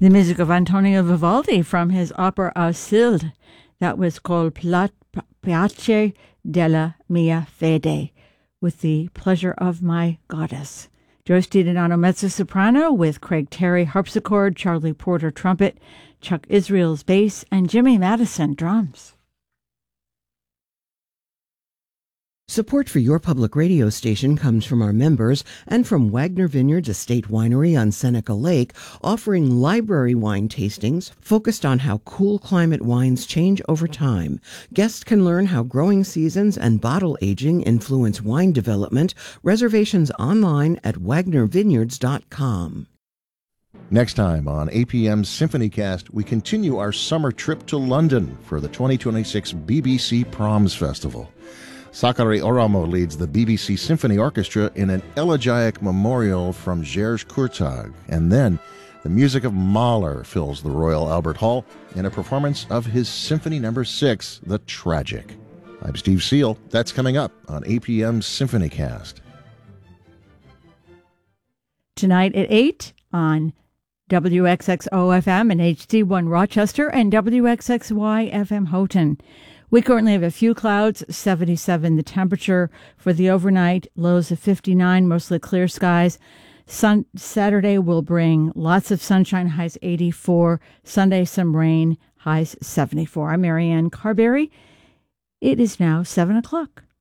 The music of Antonio Vivaldi from his opera Alcilde, that was called Piace della mia fede, with the pleasure of my goddess. Joyce DiDonato mezzo-soprano with Craig Terry harpsichord, Charlie Porter trumpet, Chuck Israels bass, and Jimmy Madison drums. Support for your public radio station comes from our members and from Wagner Vineyards Estate Winery on Seneca Lake, offering library wine tastings focused on how cool climate wines change over time. Guests can learn how growing seasons and bottle aging influence wine development. Reservations online at wagnervineyards.com. Next time on APM's SymphonyCast, we continue our summer trip to London for the 2026 BBC Proms Festival. Sakari Oramo leads the BBC Symphony Orchestra in an elegiac memorial from Georges Courtag. And then the music of Mahler fills the Royal Albert Hall in a performance of his Symphony No. 6, The Tragic. I'm Steve Seal. That's coming up on APM's SymphonyCast. Tonight at 8 on WXXO-FM and HD1 Rochester and WXXY-FM Houghton. We currently have a few clouds, 77 the temperature for the overnight, lows of 59, mostly clear skies. Saturday will bring lots of sunshine, highs 84. Sunday, some rain, highs 74. I'm Marianne Carberry. It is now 7 o'clock.